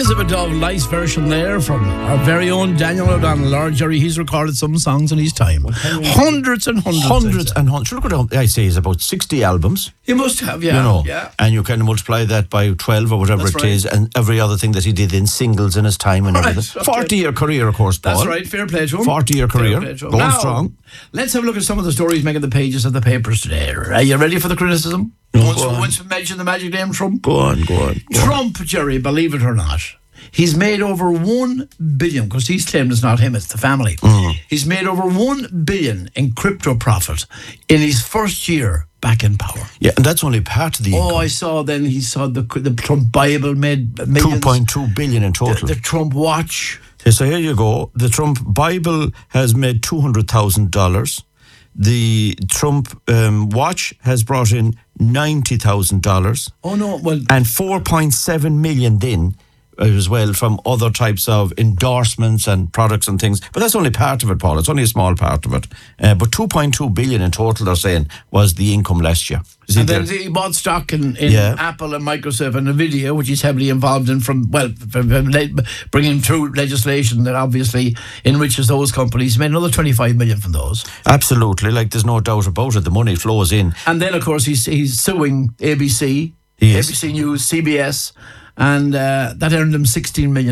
is a bit of a nice version there from our very own Daniel O'Donnell. Lord Jerry, he's recorded some songs in his time. Hundreds and hundreds. Hundreds and hundreds. Look at I say it's about 60 albums. He must have, yeah. You know, yeah. And you can multiply that by 12 or whatever That's it right. is, and every other thing that he did in singles in his time and everything. Okay. 40-year career, of course, Paul. That's right, fair play to him. 40-year career, Going going strong. Let's have a look at some of the stories making the pages of the papers today. Are you ready for the criticism? Once we mention the magic name Trump. Go on. Trump, Jerry, believe it or not, he's made over $1 billion, because he's claimed it's not him, it's the family. He's made over $1 billion in crypto profit in his first year back in power. Yeah, and that's only part of the income. I saw then he saw the Trump Bible made millions. 2.2 billion in total. The Trump watch. So here you go. The Trump Bible has made $200,000. The Trump watch has brought in $90,000. Oh no, well, and 4.7 million then as well from other types of endorsements and products and things. But that's only part of it, Paul. It's only a small part of it. But 2.2 billion in total, they're saying, was the income last year. And then he bought stock in Apple and Microsoft and Nvidia, which he's heavily involved in from bringing through legislation that obviously enriches those companies. He made another 25 million from those. Absolutely, like there's no doubt about it. The money flows in. And then, of course, he's suing ABC, Yes. ABC News, CBS, and that earned him 16 million.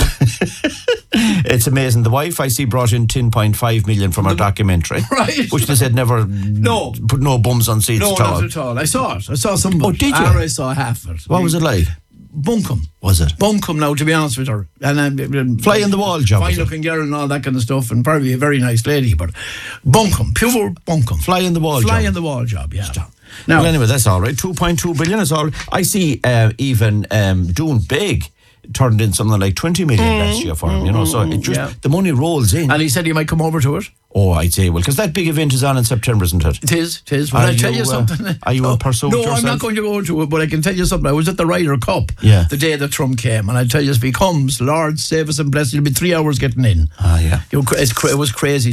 It's amazing. The wife, I see, brought in 10.5 million from her documentary. Right. Which they said never put no bums on seats No, at all. not at all. I saw it. I saw some of it. Oh, did you? I saw half of it. What was it like? Bunkum. Was it? Bunkum now, to be honest with her. And Fly in the wall job. fine looking girl and all that kind of stuff, and probably a very nice lady, but bunkum, pure bunkum. Fly in the wall job. Fly in the wall job, yeah. Now, Well, anyway, that's all right. 2.2 billion is all. I see even Doing Big turned in something like 20 million last year for him, you know, so it just, the money rolls in. and he said he might come over to it. Oh, I'd say, well, because that big event is on in September, isn't it? It is. Will I tell you something? Are you in pursuit No, yourself? I'm not going to go to it, but I can tell you something. I was at the Ryder Cup the day that Trump came, and I tell you, if he comes, Lord save us and bless us, it'll be 3 hours getting in. Ah, yeah. It was crazy.